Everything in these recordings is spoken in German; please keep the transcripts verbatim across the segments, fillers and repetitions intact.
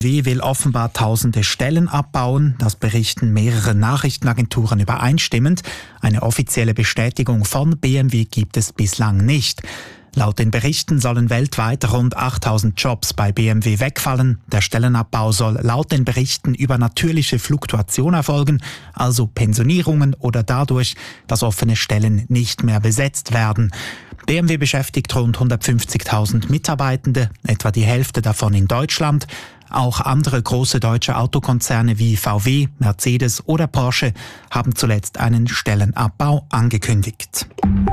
B M W will offenbar tausende Stellen abbauen, das berichten mehrere Nachrichtenagenturen übereinstimmend. Eine offizielle Bestätigung von B M W gibt es bislang nicht. Laut den Berichten sollen weltweit rund achttausend Jobs bei B M W wegfallen. Der Stellenabbau soll laut den Berichten über natürliche Fluktuation erfolgen, also Pensionierungen oder dadurch, dass offene Stellen nicht mehr besetzt werden. B M W beschäftigt rund hundertfünfzigtausend Mitarbeitende, etwa die Hälfte davon in Deutschland. Auch andere große deutsche Autokonzerne wie V W, Mercedes oder Porsche haben zuletzt einen Stellenabbau angekündigt.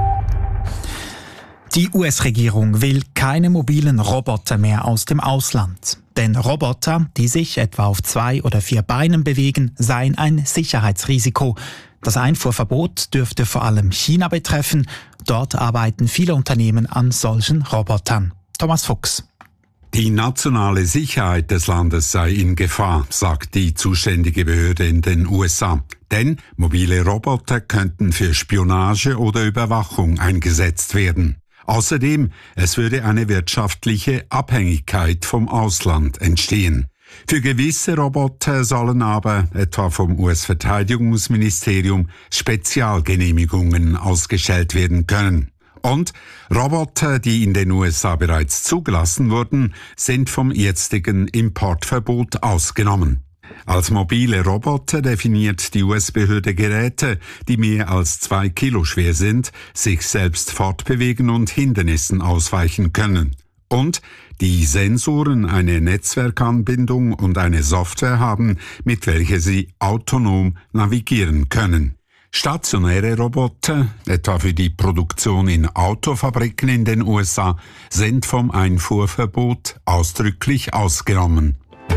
Die U S-Regierung will keine mobilen Roboter mehr aus dem Ausland. Denn Roboter, die sich etwa auf zwei oder vier Beinen bewegen, seien ein Sicherheitsrisiko. Das Einfuhrverbot dürfte vor allem China betreffen. Dort arbeiten viele Unternehmen an solchen Robotern. Thomas Fuchs. Die nationale Sicherheit des Landes sei in Gefahr, sagt die zuständige Behörde in den U S A. Denn mobile Roboter könnten für Spionage oder Überwachung eingesetzt werden. Außerdem, es würde eine wirtschaftliche Abhängigkeit vom Ausland entstehen. Für gewisse Roboter sollen aber, etwa vom U S-Verteidigungsministerium, Spezialgenehmigungen ausgestellt werden können. Und Roboter, die in den U S A bereits zugelassen wurden, sind vom jetzigen Importverbot ausgenommen. Als mobile Roboter definiert die U S-Behörde Geräte, die mehr als zwei Kilo schwer sind, sich selbst fortbewegen und Hindernissen ausweichen können. Und die Sensoren eine Netzwerkanbindung und eine Software haben, mit welcher sie autonom navigieren können. Stationäre Roboter, etwa für die Produktion in Autofabriken in den U S A, sind vom Einfuhrverbot ausdrücklich ausgenommen.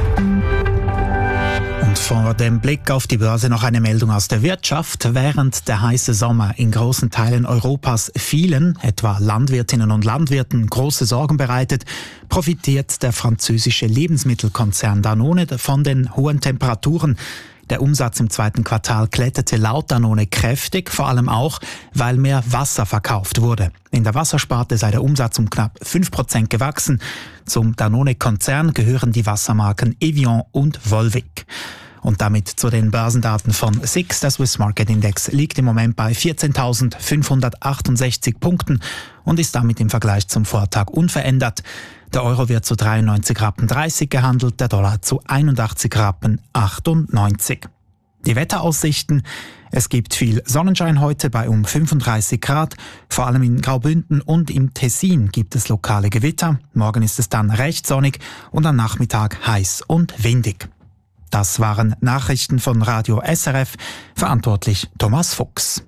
Und vor dem Blick auf die Börse noch eine Meldung aus der Wirtschaft. Während der heiße Sommer in großen Teilen Europas vielen, etwa Landwirtinnen und Landwirten, große Sorgen bereitet, profitiert der französische Lebensmittelkonzern Danone von den hohen Temperaturen. Der Umsatz im zweiten Quartal kletterte laut Danone kräftig, vor allem auch, weil mehr Wasser verkauft wurde. In der Wassersparte sei der Umsatz um knapp fünf Prozent gewachsen. Zum Danone-Konzern gehören die Wassermarken Evian und Volvic. Und damit zu den Börsendaten von S I X. Der Swiss Market Index liegt im Moment bei vierzehntausendfünfhundertachtundsechzig Punkten und ist damit im Vergleich zum Vortag unverändert. Der Euro wird zu dreiundneunzig Rappen dreißig gehandelt, der Dollar zu einundachtzig Rappen achtundneunzig. Die Wetteraussichten: Es gibt viel Sonnenschein heute bei um fünfunddreißig Grad. Vor allem in Graubünden und im Tessin gibt es lokale Gewitter. Morgen ist es dann recht sonnig und am Nachmittag heiß und windig. Das waren Nachrichten von Radio S R F. Verantwortlich Thomas Fuchs.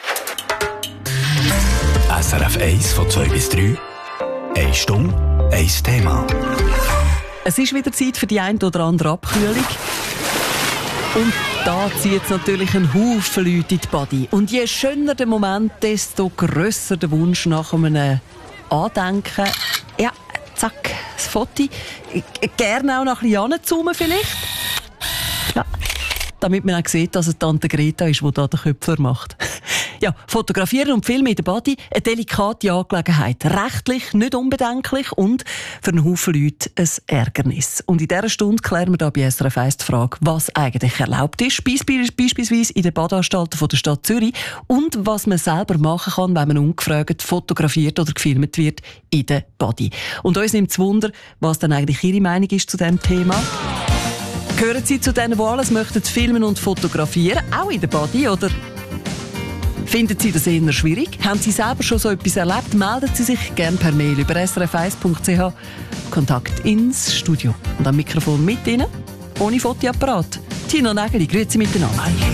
S R F eins von zwei bis drei. Eine Stunde, ein Thema. Es ist wieder Zeit für die ein oder andere Abkühlung. Und da zieht es natürlich einen Haufen Leute in die Body. Und je schöner der Moment, desto grösser der Wunsch nach einem Andenken. Ja, zack, das Foto. Gerne auch noch ein bisschen ranzoomen vielleicht. Ja, damit man auch sieht, dass es Tante Greta ist, die da den Köpfer macht. Ja, fotografieren und filmen in der Body, eine delikate Angelegenheit. Rechtlich nicht unbedenklich und für einen Haufen Leute ein Ärgernis. Und in dieser Stunde klären wir da bei S R F eins die Frage, was eigentlich erlaubt ist, beispielsweise in den Badanstalten der Stadt Zürich, und was man selber machen kann, wenn man ungefragt fotografiert oder gefilmt wird in der Body. Und uns nimmt es Wunder, was dann eigentlich Ihre Meinung ist zu diesem Thema. Gehören Sie zu denen, die alles möchten filmen und fotografieren, auch in der Body, oder finden Sie das eher schwierig? Haben Sie selber schon so etwas erlebt? Melden Sie sich gerne per Mail über s r f eins punkt c h. Kontakt ins Studio. Und am Mikrofon mit Ihnen, ohne Fotoapparat, Tina Nägeli. Grüezi miteinander.